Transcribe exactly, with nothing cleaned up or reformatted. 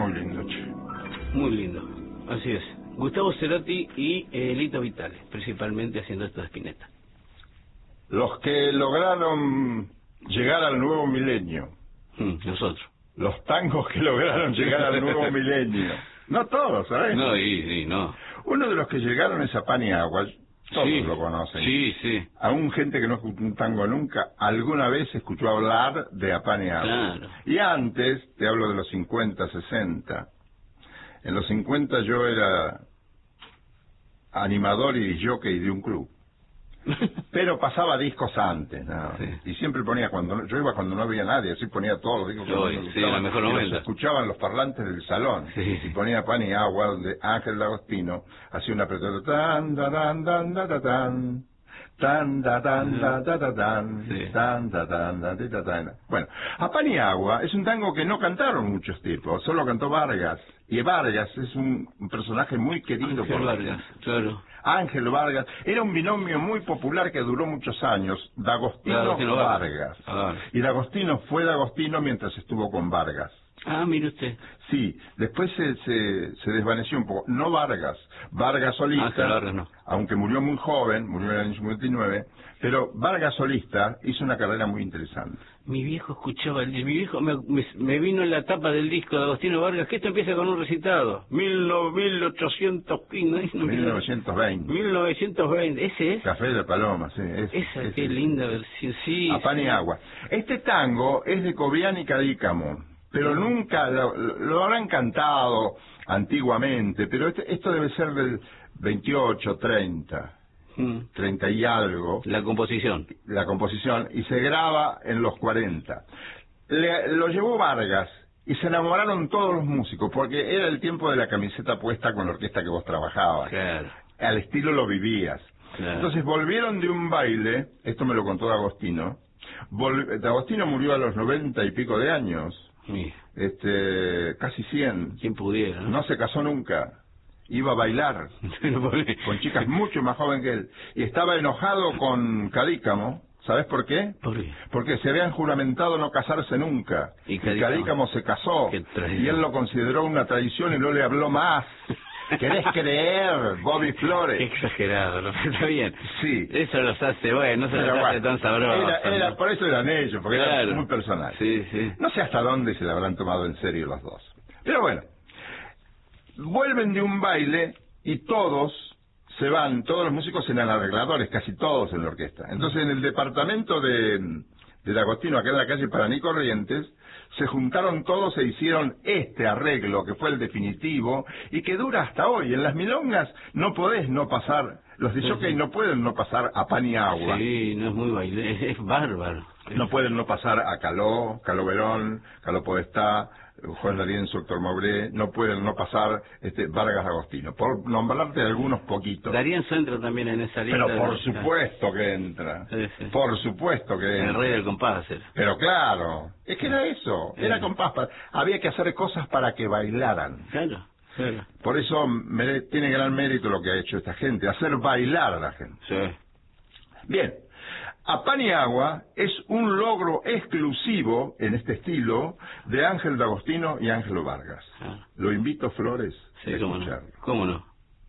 muy lindo, che. Muy lindo, así es. Gustavo Cerati y eh, Lito Vitale, principalmente haciendo esto de Spinetta. Los que lograron llegar al nuevo milenio. Mm, nosotros. Los tangos que lograron llegar al nuevo milenio. No todos, ¿sabes? No, y, y no. Uno de los que llegaron es a Pan y Agua. Todos Sí, lo conocen. Sí, sí. Aún gente que no escuchó un tango nunca, alguna vez escuchó hablar de A Pan y Agua. Claro. Y antes, te hablo de los cincuenta, sesenta. En los cincuenta yo era animador y jockey de un club. Pero pasaba discos antes, ¿no? Sí. Y siempre ponía, cuando yo iba cuando no había nadie, así ponía todos los discos que Yo, me sí, gustaban, la mejor y los noventa. escuchaban los parlantes del salón. Sí. Y ponía Pan y Agua, donde Ángel D'Agostino hacía una apertura tan da tan dan da da tan tan da tan da da da tan Sí. tan da tan da da tan. Bueno, A Pan y Agua es un tango que no cantaron muchos tipos, solo cantó Vargas. Y Vargas es un, un personaje muy querido Ángel por la Vargas, gente. claro. Ángel Vargas era un binomio muy popular que duró muchos años, D'Agostino, D'Agostino Vargas. Ah. Y D'Agostino fue D'Agostino mientras estuvo con Vargas. Ah, mire usted. Sí, después se, se, se desvaneció un poco. No Vargas, Vargas solista, Ángel Vargas no. aunque murió muy joven, murió en el año cincuenta y nueve, pero Vargas solista hizo una carrera muy interesante. Mi viejo escuchaba, el, mi viejo me, me, me vino en la tapa del disco de Agostino Vargas, que esto empieza con un recitado. Mil, no, mil ochocientos... No, no, mil novecientos veinte. mil novecientos veinte, ¿ese es? Café de Paloma, sí. Es, Esa, es, qué es, linda versión, sí. A Pan y sí. Agua. Este tango es de Cobián y Cadícamo, pero nunca lo, lo habrán cantado antiguamente, pero este, esto debe ser del veintiocho, treinta, Mm. treinta y algo, La composición. la composición, y se graba en los cuarenta. Le, lo llevó Vargas y se enamoraron todos los músicos, porque era el tiempo de la camiseta puesta con la orquesta que vos trabajabas. Claro. Al estilo lo vivías. Claro. Entonces volvieron de un baile, esto me lo contó D'Agostino, Vol D'Agostino murió a los noventa y pico de años, Sí. este, casi cien, Quien pudiera, ¿no? no se casó nunca, iba a bailar con chicas mucho más jóvenes que él, y estaba enojado con Cadícamo. ¿Sabes por qué? ¿Por qué? Porque se habían juramentado no casarse nunca. Y Y Cadícamo, Cadícamo se casó. Qué traición. Y él lo consideró una traición y no le habló más. ¿Querés creer, Bobby Qué Flores? exagerado, ¿no? Está bien. Sí. Eso los hace, bueno, no se Pero los hace bueno, tan sabrosos. era- era- ¿no? por eso eran ellos, porque Claro. eran muy personales. Sí, sí. No sé hasta dónde se la habrán tomado en serio los dos. Pero bueno, vuelven de un baile y todos se van, todos los músicos eran arregladores, casi todos en la orquesta. Entonces en el departamento de, de D'Agostino, acá en la calle Paraná y Corrientes, se juntaron todos e hicieron este arreglo, que fue el definitivo, y que dura hasta hoy. En las milongas no podés no pasar, los de jockey no pueden no pasar a Pan y Agua. Sí, no es muy baile, es, es bárbaro. No pueden no pasar a Caló, Caló Verón, Caló Podestá, Juan D'Arienzo, Héctor Mauré, no pueden no pasar este Vargas Agostino, por nombrarte algunos poquitos. D'Arienzo entra también en esa lista. Pero por de- supuesto que entra, Sí, sí. por supuesto que El entra. rey del compás era. Pero claro, es que era eso, era Eh. compás, pa- había que hacer cosas para que bailaran. Claro, claro. Por eso mere- tiene gran mérito lo que ha hecho esta gente, hacer bailar a la gente. Sí. Bien, A Pan y Agua es un logro exclusivo en este estilo de Ángel D'Agostino y Ángelo Vargas. Ah. Lo invito, Flores, Sí, a cómo no. escucharlo. ¿Cómo no?